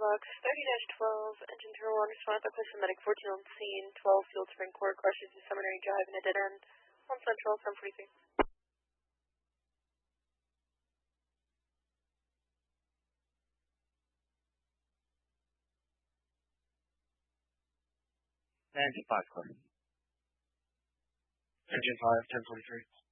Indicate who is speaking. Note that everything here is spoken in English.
Speaker 1: Box 30-12, engine turn 1, response, request medic 14 on scene, 12 field spring core, crushes the seminary drive in a dead end, 1 central, 743.
Speaker 2: 5, clear. Engine 5, 1043.